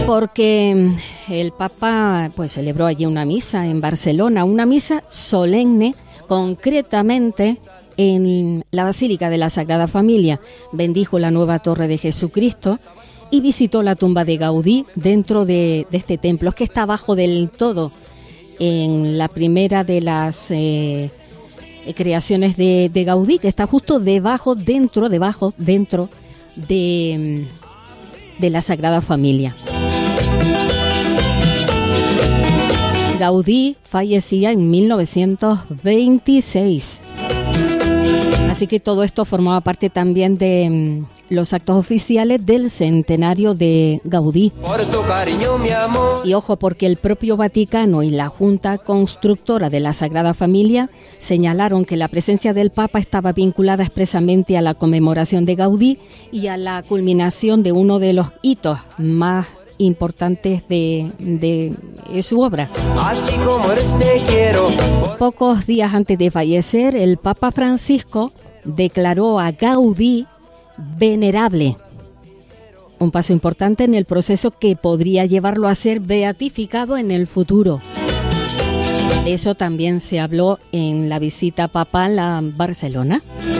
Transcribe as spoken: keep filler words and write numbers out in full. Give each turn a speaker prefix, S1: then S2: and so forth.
S1: porque el Papa pues celebró allí una misa en Barcelona, una misa solemne, concretamente en la Basílica de la Sagrada Familia. Bendijo la nueva Torre de Jesucristo y visitó la tumba de Gaudí dentro de, de este templo, que está abajo del todo, en la primera de las eh, creaciones de, de Gaudí, que está justo debajo, dentro, debajo, dentro de, de la Sagrada Familia. Gaudí fallecía en mil novecientos veintiséis. Así que todo esto formaba parte también de mm, los actos oficiales del centenario de Gaudí. Y ojo, porque el propio Vaticano y la Junta Constructora de la Sagrada Familia señalaron que la presencia del Papa estaba vinculada expresamente a la conmemoración de Gaudí y a la culminación de uno de los hitos más importantes de, de, de su obra. Así como eres, te quiero. Pocos días antes de fallecer, el Papa Francisco declaró a Gaudí venerable, un paso importante en el proceso que podría llevarlo a ser beatificado en el futuro. De eso también se habló en la visita papal a Barcelona.